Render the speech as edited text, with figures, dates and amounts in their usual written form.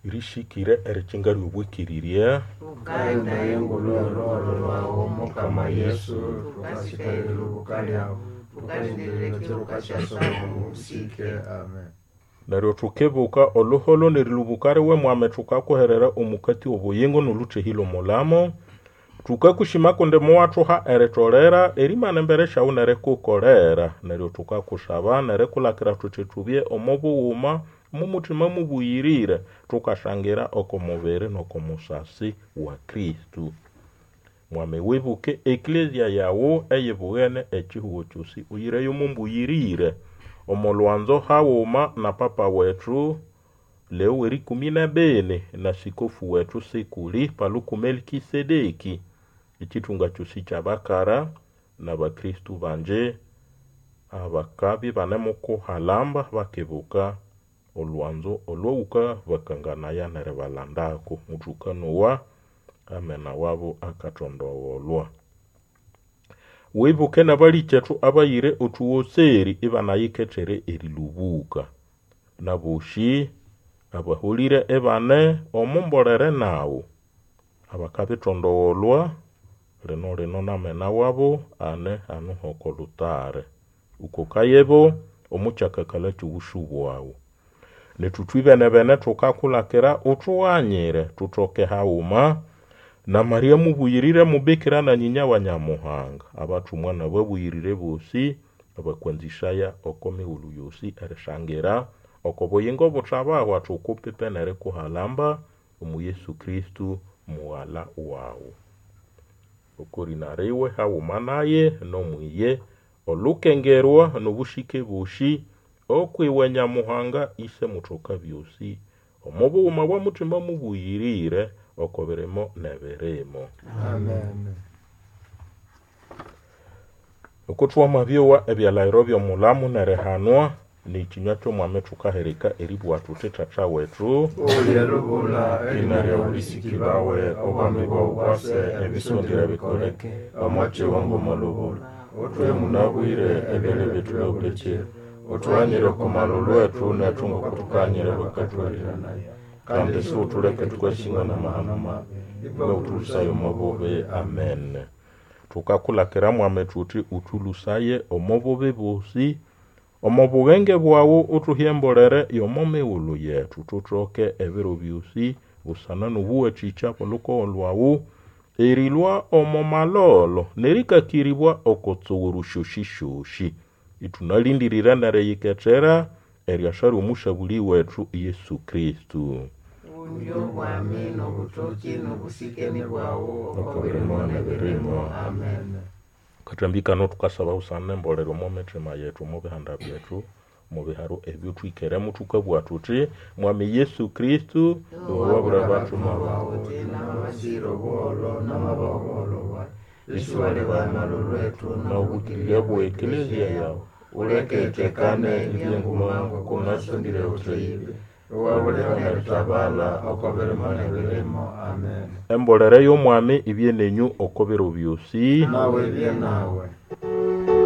irishikire erichinga ryobwikiririe ukaenda yengulolo lwawo mukama Yesu tukasikaire lubukalyawo tukajindirire kiruka kya somo usike amen. Neryo tukebuka oluholo nerilubukare we mwame tukakuherera omukati obuyingo noluthehilo mulamo tukakushimako ndemo wathuha eritolera erimana mbere shawu nerekukolera neryo tukakushaba nerekulakira tuthitubye omubuwuma mumuthima mubuyirire tukashangira okomubiri nokomusasi wa Kristu. Mwame wibuke eklesia yawu eyibughene echihuwo kyosi uyireyo mumbuyirire omolwanzo hawuma na papa wetu Leo weri 12 na sikofu wetu Sekuli Paluku Melkisedeki ichitunga kyosi kyabakara na bakristu banje abakabi banemuko halamba bakebuka olwanzo olwuka bakanganaya nerebalandako mutukanowa amena wabo akatondowolwa. Wibuke nabali chetu abayire otuwoseri ibanayiketere erilubuka nabushi abahulire ebane omumbolere nawo abakabitondowolwa reno namena wabo ane anu hokolutare ukokayebo omuchakakala cy'ubushubu wawo netutwibene tukakulakira utuwanyire tutoke hauma na Maria mubuyirire mubikira na nyinya wa Nyamuhanga abatumwa na babuyirire bosi abakwanzishaya okome uluyosi ereshangira okoboyingo butaba watukupipe nere kuhalamba omu Yesu Kristu muwala wawo okorinariwe hauma naye nomwiye olukengerwa nobushike bushi okwiwe Nyamuhanga ise mutoka byosi omubuuma bwa mutima mubuyirire okoberemo neberemo amen. Okutwa mabyowa ebyalairo byomulamu nerehanwa ni kinywa ky'omwami tukahereka eribwa tutetacha wetu Olyerubula inarya ulisikirawe obwami bwawase ebisondera bikoleke amache wangu malubula otwe munabwire ebele betulobulekera otwanyire okomalo lwetu netunga kutukanyire bakatwalira naye kandi si utuleke tukwesinga na mahano mabi n'utulusaye omubobe amen. Tukakulakira mwame tuti utulusaye omubobe bosi omubugenge bwawo utuhyembolere yomomiwulu yetu tutoke ebiro byosi busana nubuwe chicha poluko olwawu erilwa omomalolo nerikakiribwa okotsuwuru shoshi itunalindirira nereyiketera eryashari omushabuli wetu Yesu Kristu unyo bwami nobutoki nobusikeni bwawo okobirimo nebirimo amen. Katambika no tukasaba usane mbolero mometrema yetu mubihanda byetu mubiharu ebyo twikere mutukabwa tuti mwami Yesu Kristu wabura batu mabawo na masiro bolo na mabogolo wa iswale ba malulwetu na ubukiriya bwa eklesia yawo uleketekane ibyengumangu kunasundire utoyibe wabulera nerutabala okobirimo nebirimo amen. Embolere y'omwami ibyenenyu okobero byosi nawe bye nawe